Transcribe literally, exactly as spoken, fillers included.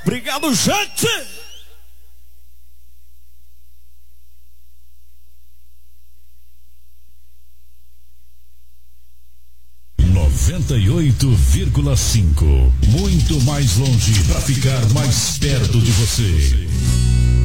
Obrigado, gente. noventa e oito vírgula cinco. Muito mais longe para ficar mais perto de você.